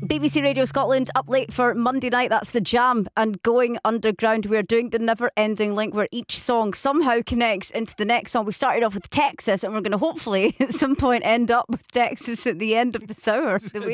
BBC Radio Scotland up late for Monday night. That's The Jam and Going Underground. We're doing the never-ending link where each song somehow connects into the next song. We started off with Texas and we're going to hopefully at some point end up with Texas at the end of this hour.